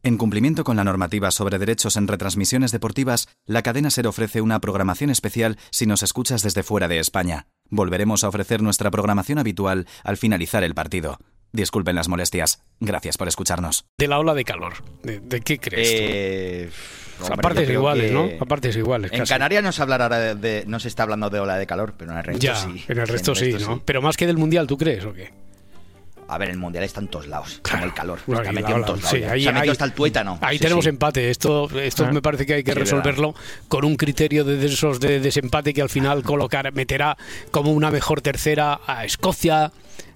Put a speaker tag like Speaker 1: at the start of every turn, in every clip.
Speaker 1: En cumplimiento con la normativa sobre derechos en retransmisiones deportivas, la cadena SER ofrece una programación especial si nos escuchas desde fuera de España. Volveremos a ofrecer nuestra programación habitual al finalizar el partido. Disculpen las molestias. Gracias por escucharnos.
Speaker 2: De la ola de calor, ¿de qué crees tú?
Speaker 3: Hombre,
Speaker 2: a partes iguales,
Speaker 3: que...
Speaker 2: ¿no? A partes iguales.
Speaker 3: En
Speaker 2: casi.
Speaker 3: Canarias no se hablará ahora no se está hablando de ola de calor, pero en el resto
Speaker 2: Ya,
Speaker 3: sí.
Speaker 2: en el resto sí, ¿no? Pero más que del Mundial, ¿tú crees o qué?
Speaker 3: A ver, el Mundial está en todos lados,
Speaker 2: Claro,
Speaker 3: como el calor.
Speaker 2: bueno,
Speaker 3: Está
Speaker 2: ahí
Speaker 3: metido en todos lados.
Speaker 2: sí, ahí,
Speaker 3: se ha metido
Speaker 2: ahí,
Speaker 3: hasta el tuétano.
Speaker 2: Ahí
Speaker 3: Sí,
Speaker 2: tenemos
Speaker 3: sí.
Speaker 2: empate. Esto me parece que hay que resolverlo con un criterio de esos de desempate que al final meterá como una mejor tercera a Escocia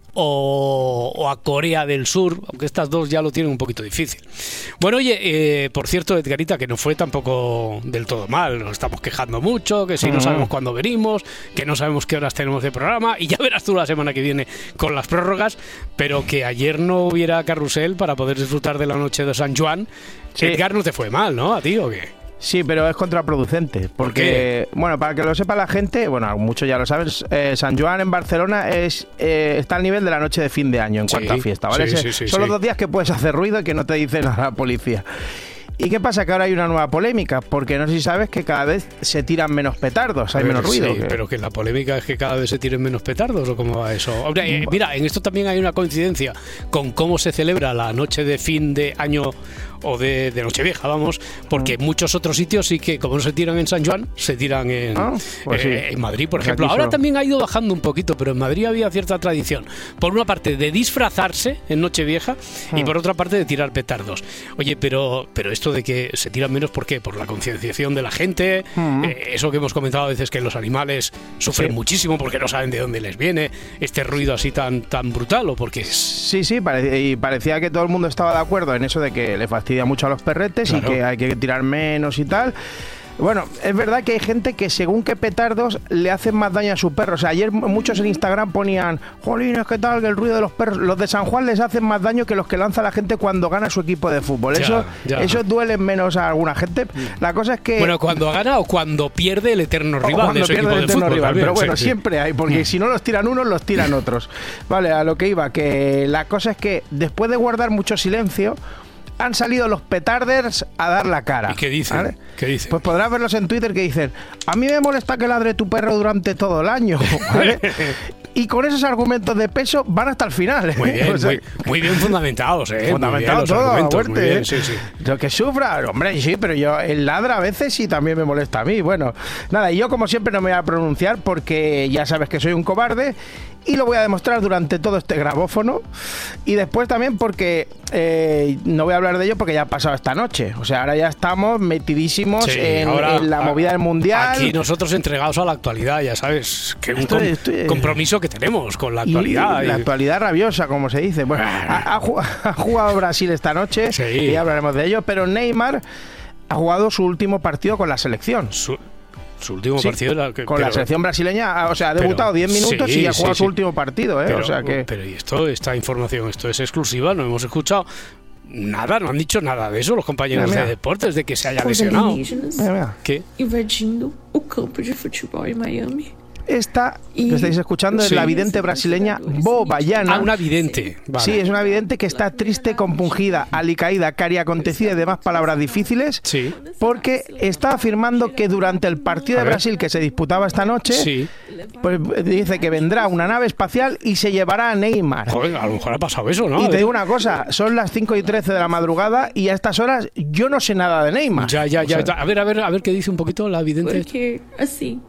Speaker 2: o a Corea del Sur, aunque estas dos ya lo tienen un poquito difícil. Bueno, oye, por cierto, Edgarita, que no fue tampoco del todo mal, nos estamos quejando mucho, que si no sabemos cuándo venimos, que no sabemos qué horas tenemos de programa, y ya verás tú la semana que viene con las prórrogas, pero que ayer no hubiera carrusel para poder disfrutar de la noche de San Juan. Sí. Edgar, no te fue mal, ¿no? ¿A ti o qué?
Speaker 4: Sí, pero es contraproducente, porque, bueno, para que lo sepa la gente, bueno, muchos ya lo saben, San Joan en Barcelona está al nivel de la noche de fin de año en cuanto a fiesta, ¿vale? Son los 2 días que puedes hacer ruido y que no te dice nada la policía. ¿Y qué pasa? Que ahora hay una nueva polémica, porque no sé si sabes que cada vez se tiran menos petardos, hay menos ruido.
Speaker 2: Sí, pero que la polémica es que cada vez se tiren menos petardos, ¿o cómo va eso? Hombre, mira, en esto también hay una coincidencia con cómo se celebra la noche de fin de año o de Nochevieja, vamos, porque en muchos otros sitios sí que, como no se tiran en San Juan, se tiran en Madrid, por ejemplo. Ahora también ha ido bajando un poquito, pero en Madrid había cierta tradición, por una parte de disfrazarse en Nochevieja y por otra parte de tirar petardos. Oye, pero esto de que se tiran menos, ¿por qué? Por la concienciación de la gente, eso que hemos comentado a veces, que los animales sufren muchísimo porque no saben de dónde les viene este ruido así tan brutal, ¿o por qué?
Speaker 4: Sí, y parecía que todo el mundo estaba de acuerdo en eso de que le fastidia mucho a los perretes, claro, y que hay que tirar menos y tal. Bueno, es verdad que hay gente que según qué petardos le hacen más daño a su perro. O sea, ayer muchos en Instagram ponían, jolines, ¿qué tal? Que el ruido de los perros, los de San Juan les hacen más daño que los que lanza la gente cuando gana su equipo de fútbol. Eso duele menos a alguna gente. La cosa es que...
Speaker 2: Bueno, cuando gana o cuando pierde el eterno rival de su equipo de fútbol.
Speaker 4: Rival, pero bueno, siempre hay, porque si no los tiran unos, los tiran otros. Vale, a lo que iba, que la cosa es que después de guardar mucho silencio, han salido los petarders a dar la cara.
Speaker 2: ¿Y qué dicen? ¿Vale? ¿Qué dicen?
Speaker 4: Pues podrás verlos en Twitter que dicen, a mí me molesta que ladre tu perro durante todo el año, ¿vale? Y con esos argumentos de peso van hasta el final.
Speaker 2: Muy bien, o sea, muy bien fundamentados, ¿eh?
Speaker 4: Fundamentados todo, a muerte.
Speaker 2: Bien, sí.
Speaker 4: Lo que sufra, hombre, sí, pero el ladra a veces sí también me molesta a mí. Bueno, nada, y yo como siempre no me voy a pronunciar porque ya sabes que soy un cobarde y lo voy a demostrar durante todo este grabófono. Y después también porque no voy a hablar de ello porque ya ha pasado esta noche. O sea, ahora ya estamos metidísimos en la movida del Mundial.
Speaker 2: Aquí nosotros entregados a la actualidad, ya sabes, que un compromiso que tenemos con la actualidad.
Speaker 4: La actualidad rabiosa, como se dice. Bueno, ha jugado Brasil esta noche, y ya hablaremos de ello, pero Neymar ha jugado su último partido con la selección.
Speaker 2: Su último partido
Speaker 4: con la selección brasileña, o sea, ha debutado 10 minutos y ha jugado su último partido,
Speaker 2: pero,
Speaker 4: o sea que...
Speaker 2: Pero y esta información, esto es exclusiva, no hemos escuchado nada, no han dicho nada de eso los compañeros de deportes, de que se haya lesionado.
Speaker 5: ¿Qué? Invadindo o campo de futebol en Miami.
Speaker 4: Esta que estáis escuchando es la vidente brasileña Bo Baiana.
Speaker 2: Ah, una vidente. Vale.
Speaker 4: Sí, es una vidente que está triste, compungida, alicaída, cariacontecida y demás palabras difíciles, porque está afirmando que durante el partido de Brasil que se disputaba esta noche, pues dice que vendrá una nave espacial y se llevará a Neymar.
Speaker 2: Joder, a lo mejor ha pasado eso, ¿no?
Speaker 4: Y te digo una cosa, son las 5:13 de la madrugada y a estas horas yo no sé nada de Neymar.
Speaker 2: Ya. A ver qué dice un poquito la vidente.
Speaker 5: Porque, así...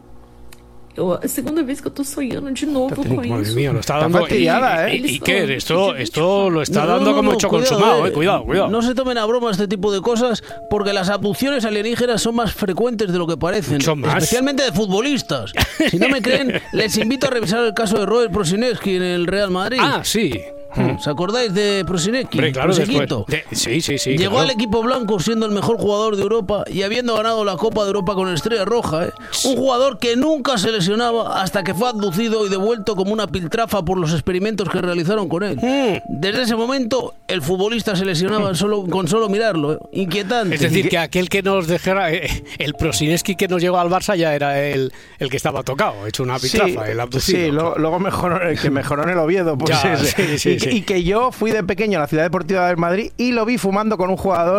Speaker 5: a segunda vez que eu tô sonhando de novo com isso.
Speaker 2: Madre mía, lo está dando. ¿Y qué? Esto lo está dando como hecho consumado, cuidado.
Speaker 6: No se tomen a broma este tipo de cosas, porque las abducciones alienígenas son más frecuentes de lo que parecen.
Speaker 2: Son más.
Speaker 6: Especialmente de futbolistas. Si no me creen, les invito a revisar el caso de Robert Prosinecki en el Real Madrid.
Speaker 2: Ah, sí.
Speaker 6: ¿Os acordáis de Prosinecki?
Speaker 2: Claro, sí.
Speaker 6: Llegó al equipo blanco siendo el mejor jugador de Europa y habiendo ganado la Copa de Europa con Estrella Roja. Un jugador que nunca se lesionaba hasta que fue abducido y devuelto como una piltrafa por los experimentos que realizaron con él. Desde ese momento, el futbolista se lesionaba con solo mirarlo. Inquietante.
Speaker 2: Es decir, que aquel que nos dejara, el Prosinecki que nos llegó al Barça ya era el que estaba tocado, hecho una piltrafa, el abducido.
Speaker 4: Sí, luego mejoró en el Oviedo. Pues
Speaker 2: sí.
Speaker 4: Y que yo fui de pequeño a la Ciudad Deportiva del Madrid y lo vi fumando con un jugador